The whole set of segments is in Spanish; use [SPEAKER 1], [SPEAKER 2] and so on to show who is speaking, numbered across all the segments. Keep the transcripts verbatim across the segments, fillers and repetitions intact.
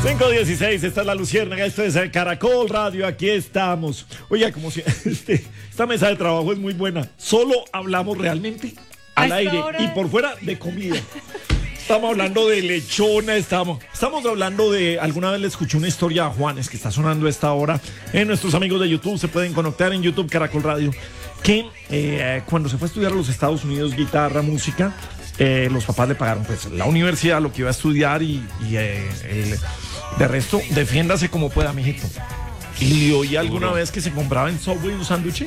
[SPEAKER 1] cinco dieciséis, esta es La Luciérnaga, esto es el Caracol Radio, aquí estamos. Oiga, como si este, esta mesa de trabajo es muy buena. Solo hablamos realmente al aire hora... y por fuera de comida. Estamos hablando de lechona, estamos, estamos hablando de... Alguna vez le escuché una historia a Juanes que está sonando a esta hora. En nuestros amigos de YouTube se pueden conectar en YouTube Caracol Radio. Que eh, cuando se fue a estudiar a los Estados Unidos guitarra, música, eh, los papás le pagaron pues la universidad, lo que iba a estudiar y, y eh, el, de resto, defiéndase como pueda, mijito. Y le oí alguna vez que se compraba en Subway un sándwich,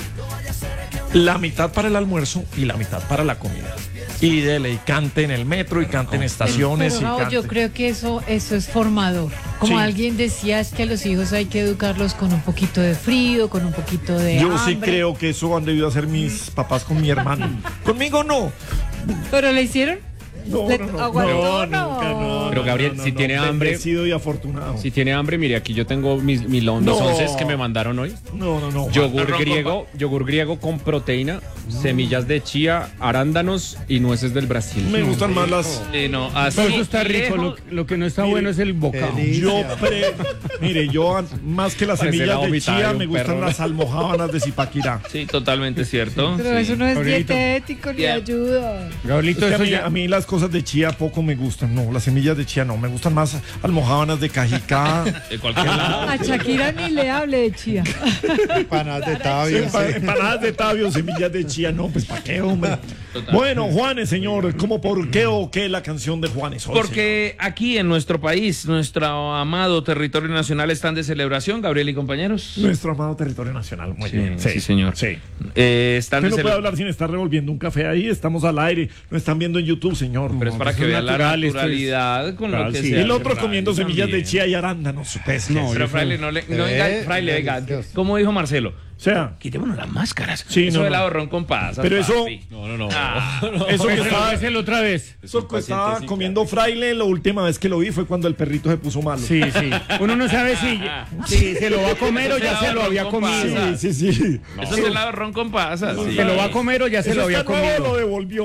[SPEAKER 1] la mitad para el almuerzo y la mitad para la comida. Y dele, y cante en el metro, y cante en estaciones.
[SPEAKER 2] Pero,
[SPEAKER 1] y
[SPEAKER 2] no,
[SPEAKER 1] cante.
[SPEAKER 2] Yo creo que eso, eso es formador. Como
[SPEAKER 1] Sí.
[SPEAKER 2] alguien decía, es que a los hijos hay que educarlos con un poquito de frío, con un poquito de
[SPEAKER 1] Yo
[SPEAKER 2] hambre.
[SPEAKER 1] sí creo que eso han debido hacer mis papás con mi hermano. Conmigo no.
[SPEAKER 2] ¿Pero le hicieron?
[SPEAKER 1] No,
[SPEAKER 2] Le-
[SPEAKER 1] no, no,
[SPEAKER 2] aguantó,
[SPEAKER 1] no, nunca, no.
[SPEAKER 3] Pero, Gabriel,
[SPEAKER 1] no, no,
[SPEAKER 3] si
[SPEAKER 1] no,
[SPEAKER 3] tiene
[SPEAKER 1] no,
[SPEAKER 3] hambre-
[SPEAKER 1] bendecido y afortunado.
[SPEAKER 3] Si tiene hambre, mire, aquí yo tengo mis, mis los
[SPEAKER 1] No.
[SPEAKER 3] onces que me mandaron hoy.
[SPEAKER 1] No, no, no.
[SPEAKER 3] Yogur
[SPEAKER 4] Arroz con
[SPEAKER 3] griego, yogur griego con proteína, semillas de chía, arándanos y nueces del Brasil.
[SPEAKER 1] Me gustan más las...
[SPEAKER 4] Sí, no, así
[SPEAKER 5] Pero eso está rico,
[SPEAKER 4] lejos-
[SPEAKER 5] lo, lo que no está
[SPEAKER 1] Mire,
[SPEAKER 5] bueno es el bocado.
[SPEAKER 1] Yo pre... Mire, yo an- más que las
[SPEAKER 3] Parece la
[SPEAKER 1] semillas de
[SPEAKER 3] vomitada
[SPEAKER 1] chía
[SPEAKER 3] de un
[SPEAKER 1] me gustan
[SPEAKER 3] perro, ¿no?
[SPEAKER 1] las almojábanas de Zipaquirá.
[SPEAKER 4] Sí, totalmente cierto.
[SPEAKER 2] Pero
[SPEAKER 4] Sí.
[SPEAKER 2] eso no es
[SPEAKER 5] Gabrielito.
[SPEAKER 2] dietético ni
[SPEAKER 4] Ya.
[SPEAKER 2] ayuda.
[SPEAKER 5] Gabrielito,
[SPEAKER 1] Es que a,
[SPEAKER 5] eso
[SPEAKER 1] mí,
[SPEAKER 5] ya...
[SPEAKER 1] a mí las cosas de chía poco me gustan, no, las semillas de chía no, me gustan más almojábanas de cajicá,
[SPEAKER 4] De cualquier lado.
[SPEAKER 2] A Shakira ni le hable de chía.
[SPEAKER 6] Empanadas de tabio.
[SPEAKER 1] empa- empanadas de tabio, semillas de chía, no, pues ¿para qué, hombre?
[SPEAKER 4] Total.
[SPEAKER 1] Bueno, Juanes, señor, ¿cómo por qué o qué la canción de Juanes hoy,
[SPEAKER 4] Porque aquí en nuestro país, nuestro amado territorio nacional están de celebración, Gabriel y compañeros.
[SPEAKER 1] señor? Nuestro amado territorio nacional, muy
[SPEAKER 4] Sí,
[SPEAKER 1] bien.
[SPEAKER 4] sí, señor.
[SPEAKER 1] Sí.
[SPEAKER 4] Eh, están
[SPEAKER 1] Usted
[SPEAKER 4] de
[SPEAKER 1] no puede
[SPEAKER 4] cele-
[SPEAKER 1] hablar sin estar revolviendo un café ahí, estamos al aire, lo están viendo en YouTube, señor.
[SPEAKER 4] Pero es
[SPEAKER 1] No,
[SPEAKER 4] para
[SPEAKER 1] eso
[SPEAKER 4] que vean la
[SPEAKER 5] natural, esto es-
[SPEAKER 4] naturalidad con lo
[SPEAKER 5] Claro,
[SPEAKER 4] que
[SPEAKER 5] sí.
[SPEAKER 4] se
[SPEAKER 1] Y el
[SPEAKER 4] hace,
[SPEAKER 1] otro
[SPEAKER 4] Fraile,
[SPEAKER 1] comiendo semillas de
[SPEAKER 4] también.
[SPEAKER 1] chía y arándanos. Ustedes,
[SPEAKER 5] No,
[SPEAKER 1] ¿qué?
[SPEAKER 4] Pero
[SPEAKER 5] yo-
[SPEAKER 4] Fraile, no le, no
[SPEAKER 6] Eh,
[SPEAKER 4] venga, Fraile, venga.
[SPEAKER 6] Dios.
[SPEAKER 4] ¿Cómo dijo Marcelo?
[SPEAKER 1] O sea,
[SPEAKER 4] Quitémonos las máscaras.
[SPEAKER 1] Sí,
[SPEAKER 4] eso
[SPEAKER 1] no,
[SPEAKER 4] del
[SPEAKER 1] no.
[SPEAKER 4] ahorrón con pasas.
[SPEAKER 1] Pero eso-
[SPEAKER 4] papi.
[SPEAKER 3] No, no, no.
[SPEAKER 4] Ah,
[SPEAKER 1] eso que estaba,
[SPEAKER 5] Ofrécelo otra vez.
[SPEAKER 1] eso que estaba comiendo Fraile, la última vez que lo vi fue cuando el perrito se puso malo.
[SPEAKER 5] Sí, sí. Uno no sabe si, si se lo va a comer o ya se lo había comido.
[SPEAKER 1] Sí, sí, sí.
[SPEAKER 4] Eso es el ahorrón con pasas. sí.
[SPEAKER 5] ¿Se lo va a comer o ya se
[SPEAKER 1] Eso
[SPEAKER 5] lo había
[SPEAKER 1] está nuevo,
[SPEAKER 5] comido?
[SPEAKER 1] lo devolvió.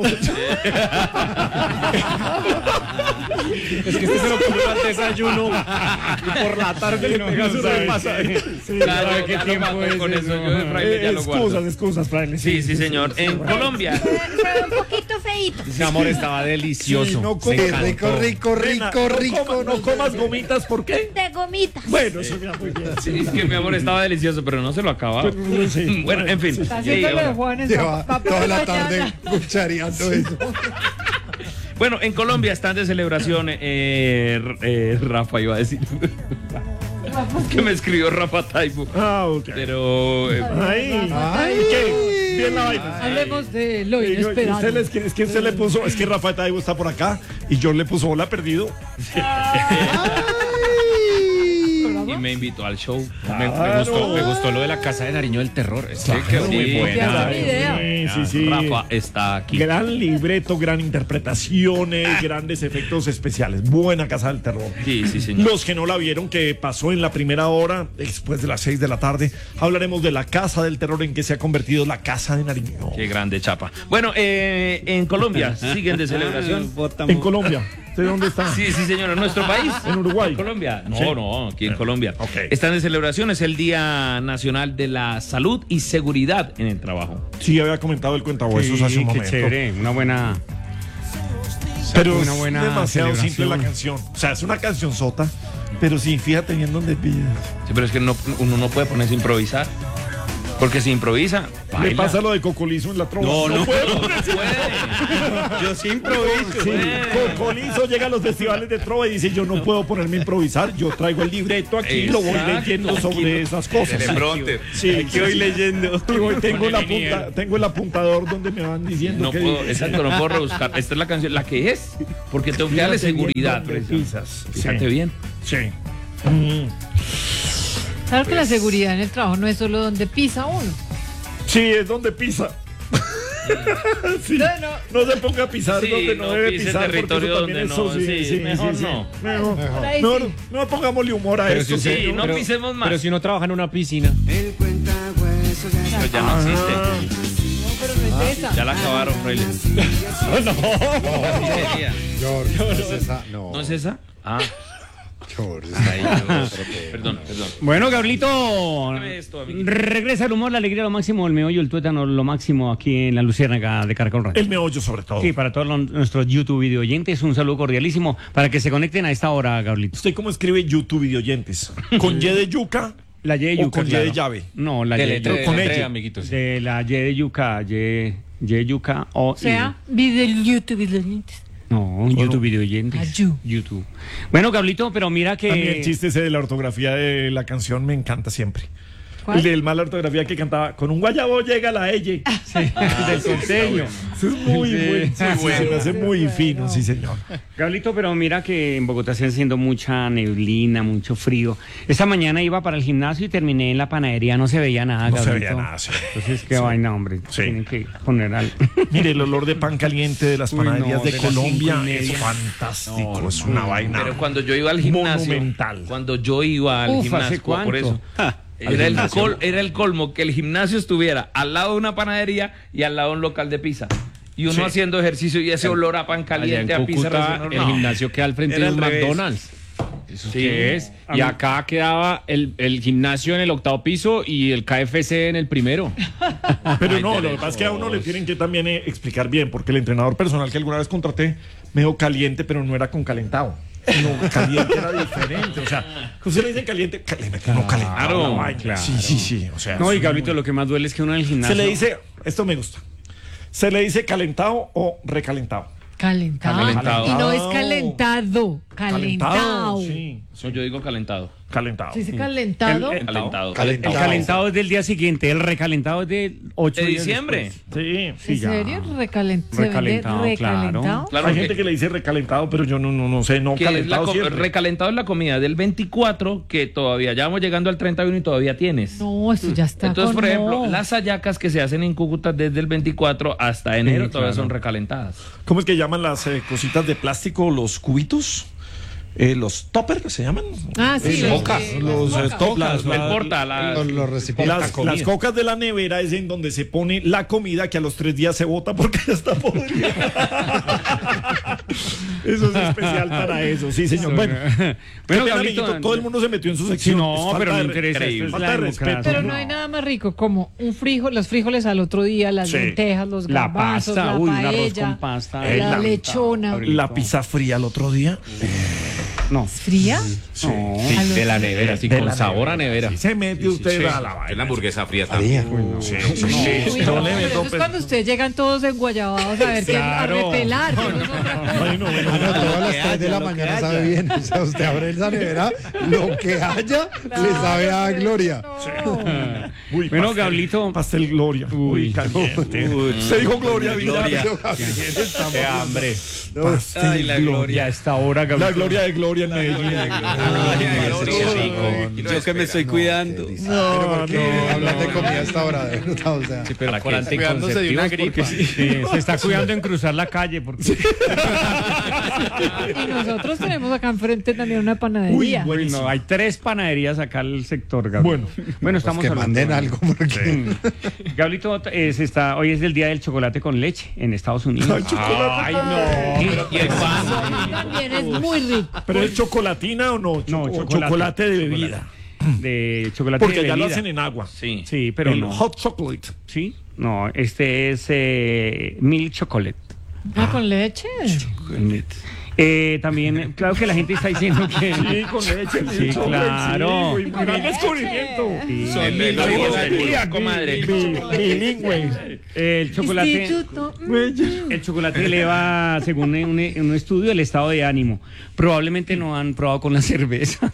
[SPEAKER 3] Es que este se lo comió al desayuno y por la tarde le pega su repasaje.
[SPEAKER 1] Sí,
[SPEAKER 4] Claro,
[SPEAKER 5] ¿Sabe qué
[SPEAKER 4] ya lo
[SPEAKER 5] tiempo
[SPEAKER 4] mato
[SPEAKER 5] es
[SPEAKER 4] con
[SPEAKER 5] eso?
[SPEAKER 4] eso. Yo de Fraile
[SPEAKER 1] Eh,
[SPEAKER 4] ya lo guardo.
[SPEAKER 1] excusas, excusas, Fraile.
[SPEAKER 4] Sí, sí, señor. En Colombia.
[SPEAKER 7] Fue un poquito feíto.
[SPEAKER 3] Ese amor estaba delicioso.
[SPEAKER 1] Sí, no
[SPEAKER 3] Me
[SPEAKER 1] come-
[SPEAKER 3] encantó.
[SPEAKER 6] Rico, rico,
[SPEAKER 1] Nena,
[SPEAKER 6] rico,
[SPEAKER 1] no
[SPEAKER 6] rico.
[SPEAKER 1] coma- no comas gomitas, ¿por qué?
[SPEAKER 7] De gomitas.
[SPEAKER 1] Bueno, eso me muy bien.
[SPEAKER 4] Sí, es que mi amor estaba delicioso, pero no se lo acababa.
[SPEAKER 1] Sí.
[SPEAKER 4] Bueno, en fin.
[SPEAKER 2] Está
[SPEAKER 4] Sí,
[SPEAKER 2] haciendo lo de
[SPEAKER 4] bueno.
[SPEAKER 2] Juanes.
[SPEAKER 6] Lleva
[SPEAKER 2] va- va
[SPEAKER 6] toda
[SPEAKER 2] por
[SPEAKER 6] la
[SPEAKER 2] mañana.
[SPEAKER 6] tarde cuchareando eso.
[SPEAKER 4] Bueno, en Colombia están de celebración. Eh, eh, Rafa iba a decir. que me escribió Rafa Taibo.
[SPEAKER 1] Ah, ok.
[SPEAKER 4] Pero. eh,
[SPEAKER 1] Ahí.
[SPEAKER 6] Ay.
[SPEAKER 1] ¿Qué? Bien la vaina.
[SPEAKER 2] Hablemos de lo
[SPEAKER 1] Sí, yo-
[SPEAKER 2] inesperado.
[SPEAKER 1] usted le- es, que, es que usted le puso, es que Rafael Taibo está por acá y yo le puso hola perdido.
[SPEAKER 4] y me invitó al show.
[SPEAKER 3] Me, me
[SPEAKER 1] Claro.
[SPEAKER 3] gustó, me gustó lo de la casa de Nariño del Terror. Es que quedó
[SPEAKER 4] Sí,
[SPEAKER 3] muy
[SPEAKER 2] ya
[SPEAKER 3] buena.
[SPEAKER 2] está. idea.
[SPEAKER 1] Sí, sí, sí.
[SPEAKER 4] Rafa está aquí.
[SPEAKER 1] Gran libreto, gran interpretaciones, grandes efectos especiales. Buena Casa del Terror.
[SPEAKER 4] Sí, sí, señor.
[SPEAKER 1] Los que no la vieron, que pasó en la primera hora, después de las seis de la tarde, hablaremos de la Casa del Terror en que se ha convertido la Casa de Nariño.
[SPEAKER 4] Qué grande chapa. Bueno, eh, en Colombia siguen de celebración.
[SPEAKER 1] En Colombia. ¿De dónde está?
[SPEAKER 4] Sí, sí, señor, en nuestro país.
[SPEAKER 1] En Uruguay.
[SPEAKER 4] ¿En Colombia? No,
[SPEAKER 1] Sí.
[SPEAKER 4] no, aquí en Colombia.
[SPEAKER 1] Ok.
[SPEAKER 4] Están de celebración, es el Día Nacional de la Salud y Seguridad en el Trabajo.
[SPEAKER 1] Sí, había comentado el cuentahuesos
[SPEAKER 5] Sí,
[SPEAKER 1] hace un
[SPEAKER 5] qué
[SPEAKER 1] momento.
[SPEAKER 5] chévere, una buena...
[SPEAKER 1] Pero
[SPEAKER 5] Una
[SPEAKER 1] es
[SPEAKER 5] buena
[SPEAKER 1] demasiado simple
[SPEAKER 5] celebración.
[SPEAKER 1] la canción. O sea, es una canción sota, pero sí, fíjate bien dónde pillas.
[SPEAKER 4] Sí, pero es que no, uno no puede ponerse a improvisar. Porque si improvisa,
[SPEAKER 1] Le
[SPEAKER 4] baila.
[SPEAKER 1] pasa lo de Cocolizo en la trova.
[SPEAKER 4] No, no,
[SPEAKER 1] puede
[SPEAKER 4] no
[SPEAKER 1] ponerse-
[SPEAKER 4] puede.
[SPEAKER 5] Yo sí improviso.
[SPEAKER 1] Sí, Cocolizo llega a los festivales de trova y dice, yo no puedo ponerme a improvisar, yo traigo el libreto aquí y lo voy
[SPEAKER 4] Exacto.
[SPEAKER 1] leyendo sobre esas cosas.
[SPEAKER 4] Teleprompter.
[SPEAKER 1] Sí,
[SPEAKER 5] Aquí voy leyendo.
[SPEAKER 1] y voy- tengo, la
[SPEAKER 5] Con el
[SPEAKER 1] punta, tengo el apuntador donde me van diciendo
[SPEAKER 4] No
[SPEAKER 1] que
[SPEAKER 4] puedo, exacto, no puedo rebuscar. Esta es la canción, la que es. Porque tengo que darle
[SPEAKER 1] Fíjate bien
[SPEAKER 4] seguridad.
[SPEAKER 1] dónde
[SPEAKER 4] precisamente.
[SPEAKER 1] pisas.
[SPEAKER 4] Fíjate
[SPEAKER 1] Sí.
[SPEAKER 4] bien.
[SPEAKER 1] Sí. Mm.
[SPEAKER 2] Claro que la seguridad en el trabajo no es solo donde pisa uno.
[SPEAKER 1] Sí, es donde pisa. Sí.
[SPEAKER 2] No, no.
[SPEAKER 1] No se ponga a pisar
[SPEAKER 4] Sí,
[SPEAKER 1] donde no,
[SPEAKER 4] no
[SPEAKER 1] debe
[SPEAKER 4] pise
[SPEAKER 1] pisar.
[SPEAKER 4] territorio
[SPEAKER 1] porque eso
[SPEAKER 4] donde
[SPEAKER 1] también
[SPEAKER 4] no,
[SPEAKER 1] es-
[SPEAKER 4] sí, mejor no.
[SPEAKER 1] Mejor,
[SPEAKER 2] Por ahí
[SPEAKER 1] mejor,
[SPEAKER 2] sí.
[SPEAKER 1] no pongámosle humor a
[SPEAKER 3] Pero
[SPEAKER 1] esto.
[SPEAKER 3] si usted-
[SPEAKER 4] Sí, no
[SPEAKER 3] pero-
[SPEAKER 4] pisemos más.
[SPEAKER 3] Pero si uno trabaja en una piscina.
[SPEAKER 4] Pero ya no existe.
[SPEAKER 2] No, pero no es esa.
[SPEAKER 4] Ya la acabaron, Fraile.
[SPEAKER 6] George, no es esa. No.
[SPEAKER 4] ¿No es esa? Ah. Perdón, perdón.
[SPEAKER 5] Bueno, Gabrielito,
[SPEAKER 4] Dime esto, amiguito.
[SPEAKER 5] regresa el humor, la alegría, lo máximo, el meollo, el tuétano, lo máximo aquí en la Luciérnaga de Caracol Radio.
[SPEAKER 1] El meollo sobre todo.
[SPEAKER 5] Sí, para todos los- nuestros YouTube video oyentes, un saludo cordialísimo para que se conecten a esta hora, Gabrielito.
[SPEAKER 1] ¿Usted cómo escribe YouTube videoyentes? ¿Con Y de yuca?
[SPEAKER 5] La Y de
[SPEAKER 1] ¿O
[SPEAKER 5] yuca,
[SPEAKER 1] con Y
[SPEAKER 5] claro.
[SPEAKER 1] de llave?
[SPEAKER 5] No, la Y de
[SPEAKER 4] Deletre-
[SPEAKER 5] yuca.
[SPEAKER 1] con
[SPEAKER 4] deletre,
[SPEAKER 1] ella.
[SPEAKER 4] amiguitos.
[SPEAKER 5] De la Y de yuca, Y, Y de yuca o
[SPEAKER 2] O sea, video YouTube, video oyentes.
[SPEAKER 5] No, YouTube video oyentes.
[SPEAKER 2] Ah, you.
[SPEAKER 5] YouTube. Bueno, Gabrielito, pero mira que
[SPEAKER 1] A mí el chiste ese de la ortografía de la canción me encanta siempre.
[SPEAKER 2] ¿Cuál?
[SPEAKER 1] El del mala ortografía que cantaba, con un guayabo llega la ella.
[SPEAKER 5] del costeño.
[SPEAKER 1] Eso es muy
[SPEAKER 5] Sí.
[SPEAKER 1] bueno. Sí,
[SPEAKER 5] Muy
[SPEAKER 1] sí,
[SPEAKER 5] bueno.
[SPEAKER 1] se me hace muy fino, sí, señor.
[SPEAKER 5] Gabrielito, pero mira que en Bogotá está haciendo mucha neblina, mucho frío. Esta mañana iba para el gimnasio y terminé en la panadería, no se veía nada,
[SPEAKER 1] No se
[SPEAKER 5] Gabrielito.
[SPEAKER 1] veía nada, sí.
[SPEAKER 5] Entonces, qué vaina, hombre.
[SPEAKER 1] Sí.
[SPEAKER 5] Tienen que poner al...
[SPEAKER 1] Mire, el olor de pan caliente de las
[SPEAKER 5] Uy,
[SPEAKER 1] panaderías
[SPEAKER 5] no,
[SPEAKER 1] de,
[SPEAKER 5] de las
[SPEAKER 1] Colombia
[SPEAKER 5] cinco y
[SPEAKER 1] es
[SPEAKER 5] media.
[SPEAKER 1] fantástico, es una vaina.
[SPEAKER 4] Pero cuando yo iba al gimnasio,
[SPEAKER 1] Monumental.
[SPEAKER 4] cuando yo iba al
[SPEAKER 5] Uf,
[SPEAKER 4] gimnasio,
[SPEAKER 5] ¿hace cuánto?
[SPEAKER 4] por eso,
[SPEAKER 5] Ja,
[SPEAKER 4] era el, col- era el colmo que el gimnasio estuviera al lado de una panadería y al lado de un local de pizza. Y uno
[SPEAKER 1] Sí.
[SPEAKER 4] haciendo ejercicio y ese olor a pan
[SPEAKER 3] Allá
[SPEAKER 4] caliente,
[SPEAKER 3] en
[SPEAKER 4] a pizza.
[SPEAKER 3] Cúcuta,
[SPEAKER 4] recién
[SPEAKER 3] el
[SPEAKER 4] horneado.
[SPEAKER 3] gimnasio queda al frente
[SPEAKER 4] Era
[SPEAKER 3] de un
[SPEAKER 4] al revés.
[SPEAKER 3] McDonald's. ¿Eso
[SPEAKER 4] Sí.
[SPEAKER 3] qué es? Y acá quedaba el, el gimnasio en el octavo piso y el K F C en el primero.
[SPEAKER 1] Pero no, lo que pasa es que a uno le tienen que también eh, explicar bien, porque el entrenador personal que alguna vez contraté me dijo caliente, pero no era con calentado. No, caliente era diferente. O sea, que usted le dice caliente, caliente, no calentado.
[SPEAKER 4] Claro,
[SPEAKER 1] la vaina.
[SPEAKER 5] claro.
[SPEAKER 1] Sí, sí, sí. O sea,
[SPEAKER 5] No, y
[SPEAKER 1] es
[SPEAKER 5] Gabrielito,
[SPEAKER 1] muy-
[SPEAKER 5] lo que más duele es que uno en el gimnasio...
[SPEAKER 1] Se le dice, esto me gusta. Se le dice calentado o recalentado.
[SPEAKER 2] Calentado.
[SPEAKER 4] Calentado.
[SPEAKER 2] Y no es calentado. Calentado.
[SPEAKER 1] Sí,
[SPEAKER 4] No, yo digo calentado.
[SPEAKER 1] calentado.
[SPEAKER 2] Se dice calentado.
[SPEAKER 5] El- el-
[SPEAKER 4] Calentado.
[SPEAKER 5] El calentado es del día siguiente, el recalentado es de ocho
[SPEAKER 4] De
[SPEAKER 5] días
[SPEAKER 4] diciembre.
[SPEAKER 5] después.
[SPEAKER 1] Sí.
[SPEAKER 5] Sí,
[SPEAKER 2] ¿En
[SPEAKER 5] ya.
[SPEAKER 2] serio? Recalen- ¿Se vende
[SPEAKER 5] Recalentado,
[SPEAKER 2] recalentado?
[SPEAKER 5] claro.
[SPEAKER 4] Claro
[SPEAKER 1] Hay
[SPEAKER 4] que-
[SPEAKER 1] gente que le dice recalentado, pero yo no, no, no sé, no
[SPEAKER 4] que es la
[SPEAKER 1] calentado
[SPEAKER 4] co-
[SPEAKER 1] siempre.
[SPEAKER 4] recalentado es la comida del veinticuatro que todavía ya vamos llegando al treinta y uno y todavía tienes.
[SPEAKER 2] No, eso ya está.
[SPEAKER 4] Entonces,
[SPEAKER 2] con-
[SPEAKER 4] por ejemplo,
[SPEAKER 2] no.
[SPEAKER 4] las hallacas que se hacen en Cúcuta desde el veinticuatro hasta enero
[SPEAKER 5] Sí,
[SPEAKER 4] todavía
[SPEAKER 5] claro.
[SPEAKER 4] son recalentadas.
[SPEAKER 1] ¿Cómo es que llaman las eh, cositas de plástico, los cubitos? Eh, ¿Los toppers se llaman?
[SPEAKER 2] Ah, sí.
[SPEAKER 1] Eh,
[SPEAKER 2] los
[SPEAKER 1] cocas,
[SPEAKER 2] de-
[SPEAKER 1] los
[SPEAKER 2] las
[SPEAKER 1] eh,
[SPEAKER 2] cocas.
[SPEAKER 1] top-
[SPEAKER 4] Las,
[SPEAKER 1] las-
[SPEAKER 4] el porta, las-
[SPEAKER 6] Los, los recipientes.
[SPEAKER 1] Las, las cocas de la nevera es en donde se pone la comida que a los tres días se bota porque ya está podrida. Eso es especial para eso, sí, señor. Bueno,
[SPEAKER 5] Bueno,
[SPEAKER 1] bueno
[SPEAKER 5] Gabrielito,
[SPEAKER 1] amiguito, todo el mundo se metió en su
[SPEAKER 5] Sí,
[SPEAKER 1] sección. Es
[SPEAKER 5] no,
[SPEAKER 1] falta
[SPEAKER 5] pero me
[SPEAKER 1] de-
[SPEAKER 5] interesa.
[SPEAKER 4] increíble.
[SPEAKER 5] Esto es
[SPEAKER 1] Falta
[SPEAKER 5] la
[SPEAKER 1] de
[SPEAKER 5] democracia.
[SPEAKER 1] respeto.
[SPEAKER 2] Pero no hay nada más rico como un frijol, los frijoles al otro día, las
[SPEAKER 1] Sí.
[SPEAKER 2] lentejas, los
[SPEAKER 5] La
[SPEAKER 2] garbanzos,
[SPEAKER 5] pasta,
[SPEAKER 2] la
[SPEAKER 5] uy, un arroz
[SPEAKER 2] paella,
[SPEAKER 5] con pasta.
[SPEAKER 2] la,
[SPEAKER 1] La-
[SPEAKER 2] lechona.
[SPEAKER 1] La pizza fría el otro día.
[SPEAKER 5] No.
[SPEAKER 2] ¿Fría?
[SPEAKER 5] No.
[SPEAKER 3] Sí,
[SPEAKER 2] A los-
[SPEAKER 3] de la nevera, sí,
[SPEAKER 1] De
[SPEAKER 3] con
[SPEAKER 1] la
[SPEAKER 3] sabor a nevera.
[SPEAKER 1] Sí, se mete usted a la
[SPEAKER 8] Es
[SPEAKER 1] vaina.
[SPEAKER 8] la hamburguesa fría también.
[SPEAKER 1] Sí, sí, sí.
[SPEAKER 2] Uy,
[SPEAKER 1] Yo
[SPEAKER 2] no,
[SPEAKER 1] le
[SPEAKER 2] pero
[SPEAKER 1] meto
[SPEAKER 2] eso es
[SPEAKER 1] pe-
[SPEAKER 2] cuando ustedes llegan todos enguayabados a ver qué a
[SPEAKER 5] Claro.
[SPEAKER 2] repelar. que eso es otra cosa.
[SPEAKER 1] Bueno, bueno,
[SPEAKER 6] Ah, no,
[SPEAKER 1] bueno.
[SPEAKER 6] todas las
[SPEAKER 3] que
[SPEAKER 6] tres de
[SPEAKER 3] haya,
[SPEAKER 6] la
[SPEAKER 3] lo que
[SPEAKER 6] mañana
[SPEAKER 3] haya.
[SPEAKER 6] sabe bien. O sea, usted abre esa nevera, lo que haya le sabe a Gloria.
[SPEAKER 1] Uy,
[SPEAKER 5] Bueno,
[SPEAKER 1] pastel-
[SPEAKER 5] Gablito.
[SPEAKER 1] Pastel Gloria. Uy, caliente. Usted dijo Gloria, Villar.
[SPEAKER 3] Qué hambre.
[SPEAKER 1] Pastel
[SPEAKER 3] Ay, la
[SPEAKER 1] Gloria.
[SPEAKER 5] A esta hora,
[SPEAKER 1] La
[SPEAKER 5] Gabrielito.
[SPEAKER 1] gloria de Gloria en Medellín.
[SPEAKER 8] Yo que me estoy cuidando.
[SPEAKER 6] Pero ¿por qué hablan de comida a esta hora? De verdad, o sea.
[SPEAKER 3] Pero con
[SPEAKER 8] Cuidándose de una
[SPEAKER 3] anticonceptivos
[SPEAKER 8] gripa.
[SPEAKER 3] porque sí.
[SPEAKER 5] Sí, se está cuidando en cruzar la calle porque
[SPEAKER 2] Y nosotros tenemos acá enfrente también una
[SPEAKER 1] Uy,
[SPEAKER 2] panadería.
[SPEAKER 1] buenísimo.
[SPEAKER 5] no, hay tres panaderías acá al sector, Gabriel.
[SPEAKER 1] Bueno.
[SPEAKER 5] bueno,
[SPEAKER 6] Pues
[SPEAKER 5] estamos
[SPEAKER 6] que
[SPEAKER 5] hablando.
[SPEAKER 6] manden algo porque
[SPEAKER 5] Gablito, eh, se está, hoy es el día del chocolate con leche en Estados Unidos.
[SPEAKER 1] Ay, chocolate.
[SPEAKER 5] Ay, no.
[SPEAKER 4] Y el pan.
[SPEAKER 2] También es muy rico.
[SPEAKER 1] ¿Pero es chocolatina o no?
[SPEAKER 5] No,
[SPEAKER 1] Choco-
[SPEAKER 5] chocolate.
[SPEAKER 1] chocolate de bebida.
[SPEAKER 5] De chocolate
[SPEAKER 1] Porque
[SPEAKER 5] de
[SPEAKER 1] ya lo
[SPEAKER 5] bebida.
[SPEAKER 1] hacen en agua.
[SPEAKER 4] Sí.
[SPEAKER 5] Sí, pero
[SPEAKER 1] el
[SPEAKER 5] no.
[SPEAKER 1] hot chocolate.
[SPEAKER 5] Sí, no, este es eh, milk chocolate.
[SPEAKER 2] Ah, con leche.
[SPEAKER 5] Eh, también, claro que la gente está diciendo que...
[SPEAKER 1] Sí, con leche.
[SPEAKER 5] Sí,
[SPEAKER 1] chocolate,
[SPEAKER 5] claro.
[SPEAKER 1] Sí, muy gran descubrimiento.
[SPEAKER 5] Sí.
[SPEAKER 4] Son mil dólares, comadre.
[SPEAKER 1] Bilingüe.
[SPEAKER 5] El chocolate,
[SPEAKER 2] Instituto.
[SPEAKER 5] el chocolate eleva, según un, un estudio, el estado de ánimo. Probablemente no han probado con la cerveza.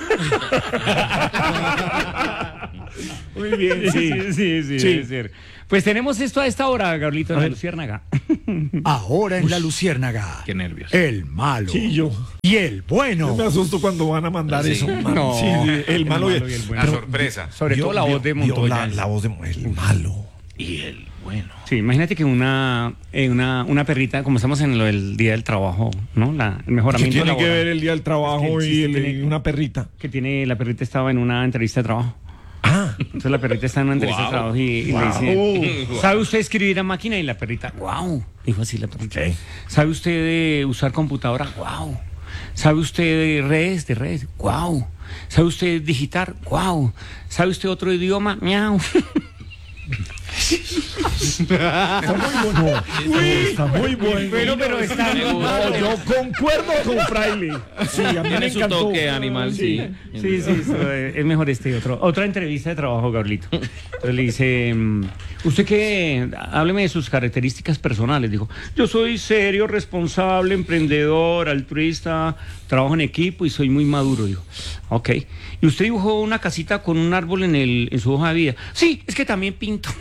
[SPEAKER 1] Muy bien, sí.
[SPEAKER 5] sí, sí, sí,
[SPEAKER 1] Sí.
[SPEAKER 5] debe ser. Pues tenemos esto a esta hora, Gabrielito, en la Luciérnaga.
[SPEAKER 9] Ahora en la Luciérnaga.
[SPEAKER 4] Qué nervios.
[SPEAKER 9] El malo.
[SPEAKER 1] Sí, yo.
[SPEAKER 9] Y el bueno.
[SPEAKER 1] Me asusto cuando van a mandar
[SPEAKER 4] Sí.
[SPEAKER 1] eso. man.
[SPEAKER 5] No.
[SPEAKER 1] Sí, sí, el malo y el,
[SPEAKER 5] y el bueno.
[SPEAKER 8] La sorpresa.
[SPEAKER 5] Sobre
[SPEAKER 1] Vio-
[SPEAKER 5] todo la
[SPEAKER 1] vio-
[SPEAKER 5] voz de
[SPEAKER 1] vio
[SPEAKER 5] Montoya.
[SPEAKER 1] La, la voz de el malo.
[SPEAKER 4] Y el bueno.
[SPEAKER 5] Sí, imagínate que una, eh, una, una perrita, como estamos en lo del Día del Trabajo, ¿no? La, el
[SPEAKER 1] ¿Qué
[SPEAKER 5] mejoramiento
[SPEAKER 1] tiene que
[SPEAKER 5] laboral
[SPEAKER 1] ver el día del trabajo
[SPEAKER 5] Es que el
[SPEAKER 1] y
[SPEAKER 5] chiste
[SPEAKER 1] el-
[SPEAKER 5] tiene-
[SPEAKER 1] una perrita?
[SPEAKER 5] que tiene, la perrita estaba en una entrevista de trabajo.
[SPEAKER 1] Ah,
[SPEAKER 5] Entonces la perrita está en una entrevista de trabajo y, y le dice, ¿sabe usted escribir a máquina? Y la perrita, wow, dijo así la perrita.
[SPEAKER 1] Ok.
[SPEAKER 5] ¿Sabe usted eh, usar computadora? Wow. ¿Sabe usted de redes? De redes. ¡Guau! ¿Sabe usted digitar? ¡Guau! ¿Sabe usted otro idioma? ¡Miau!
[SPEAKER 1] Está muy bueno. Uy, está muy bueno.
[SPEAKER 5] Pero, pero está
[SPEAKER 1] No, yo concuerdo con Fraile. Sí, a mí me
[SPEAKER 4] Tiene su
[SPEAKER 1] encantó.
[SPEAKER 4] toque animal, sí.
[SPEAKER 5] Sí, sí, eso, eh, es mejor este otro. Otra entrevista de trabajo, Gabrielito. Entonces le dice, mm, ¿usted qué? Hábleme de sus características personales. Dijo, yo soy serio, responsable, emprendedor, altruista, trabajo en equipo y soy muy maduro. Dijo, ok. ¿Y usted dibujó una casita con un árbol en, el, en su hoja de vida? Sí, es que también pinto.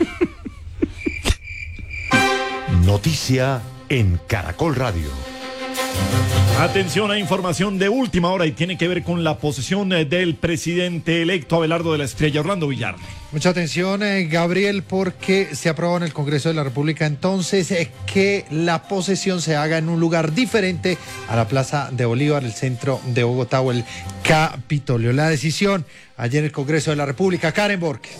[SPEAKER 9] Noticia en Caracol Radio.
[SPEAKER 1] Atención a información de última hora y tiene que ver con la posesión eh, del presidente electo Abelardo de la Estrella, Orlando Villar.
[SPEAKER 6] Mucha atención, eh, Gabriel, porque se aprobó en el Congreso de la República entonces eh, que la posesión se haga en un lugar diferente a la Plaza de Bolívar, el centro de Bogotá o el Capitolio. La decisión ayer en el Congreso de la República. Karen Borges.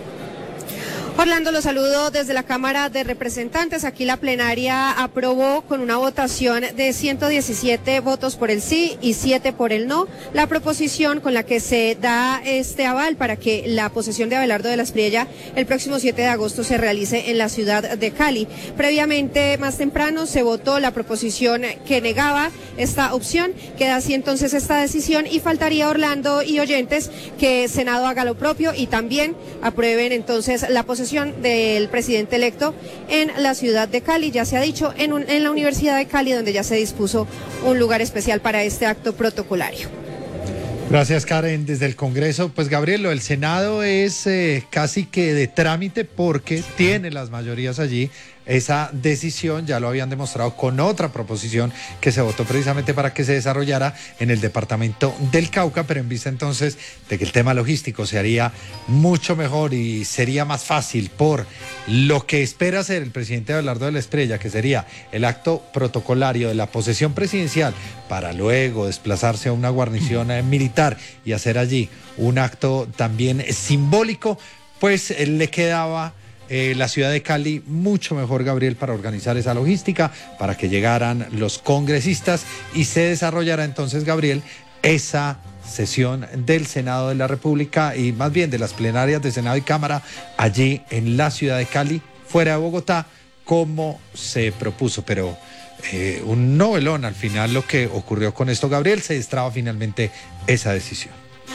[SPEAKER 10] Orlando, los saludo desde la Cámara de Representantes. Aquí la plenaria aprobó con una votación de ciento diecisiete votos por el sí y siete por el no la proposición con la que se da este aval para que la posesión de Abelardo de la Espriella el próximo siete de agosto se realice en la ciudad de Cali. Previamente, más temprano, se votó la proposición que negaba esta opción. Queda así entonces esta decisión y faltaría, Orlando y oyentes, que Senado haga lo propio y también aprueben entonces la posesión del presidente electo en la ciudad de Cali. Ya se ha dicho en, un, en la Universidad de Cali, donde ya se dispuso un lugar especial para este acto protocolario.
[SPEAKER 6] Gracias, Karen. Desde el Congreso, pues Gabriel, lo del Senado es eh, casi que de trámite porque tiene las mayorías allí. Esa decisión ya lo habían demostrado con otra proposición que se votó precisamente para que se desarrollara en el departamento del Cauca, pero en vista entonces de que el tema logístico se haría mucho mejor y sería más fácil por lo que espera hacer el presidente Abelardo de la Espriella, que sería el acto protocolario de la posesión presidencial para luego desplazarse a una guarnición eh, militar y hacer allí un acto también simbólico, pues eh, le quedaba Eh, la ciudad de Cali mucho mejor, Gabriel, para organizar esa logística, para que llegaran los congresistas y se desarrollara entonces, Gabriel, esa sesión del Senado de la República y más bien de las plenarias de Senado y Cámara allí en la ciudad de Cali, fuera de Bogotá, como se propuso. Pero eh, un novelón al final lo que ocurrió con esto, Gabriel, se destraba finalmente esa decisión.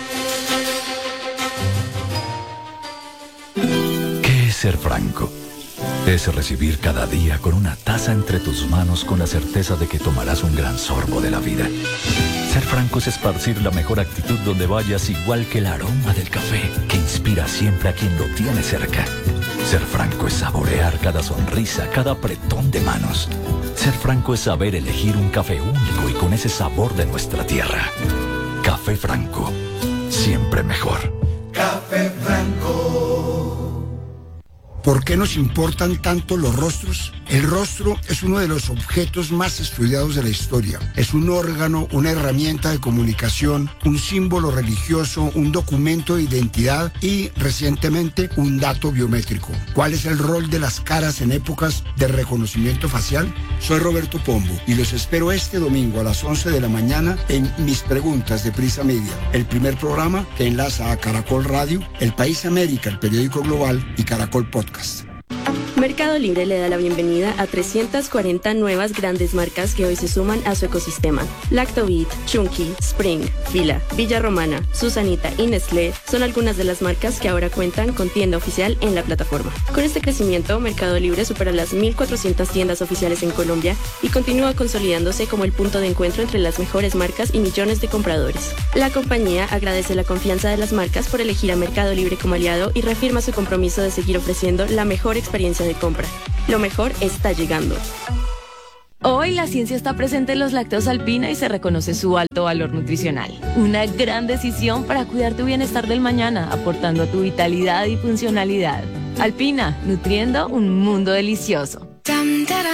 [SPEAKER 11] Ser franco es recibir cada día con una taza entre tus manos con la certeza de que tomarás un gran sorbo de la vida. Ser franco es esparcir la mejor actitud donde vayas, igual que el aroma del café que inspira siempre a quien lo tiene cerca. Ser franco es saborear cada sonrisa, cada apretón de manos. Ser franco es saber elegir un café único y con ese sabor de nuestra tierra. Café Franco, siempre mejor.
[SPEAKER 12] Café Franco.
[SPEAKER 13] ¿Por qué nos importan tanto los rostros? El rostro es uno de los objetos más estudiados de la historia. Es un órgano, una herramienta de comunicación, un símbolo religioso, un documento de identidad y, recientemente, un dato biométrico. ¿Cuál es el rol de las caras en épocas de reconocimiento facial? Soy Roberto Pombo y los espero este domingo a las once de la mañana en Mis Preguntas de Prisa Media, el primer programa que enlaza a Caracol Radio, El País América, el periódico global y Caracol Podcast.
[SPEAKER 14] Mercado Libre le da la bienvenida a trescientas cuarenta nuevas grandes marcas que hoy se suman a su ecosistema. Lactobit, Chunky, Spring, Fila, Villa Romana, Susanita y Nestlé son algunas de las marcas que ahora cuentan con tienda oficial en la plataforma. Con este crecimiento, Mercado Libre supera las mil cuatrocientas tiendas oficiales en Colombia y continúa consolidándose como el punto de encuentro entre las mejores marcas y millones de compradores. La compañía agradece la confianza de las marcas por elegir a Mercado Libre como aliado y reafirma su compromiso de seguir ofreciendo la mejor experiencia de compra. Lo mejor está llegando.
[SPEAKER 15] Hoy la ciencia está presente en los lácteos Alpina y se reconoce su alto valor nutricional. Una gran decisión para cuidar tu bienestar del mañana, aportando a tu vitalidad y funcionalidad. Alpina, nutriendo un mundo delicioso.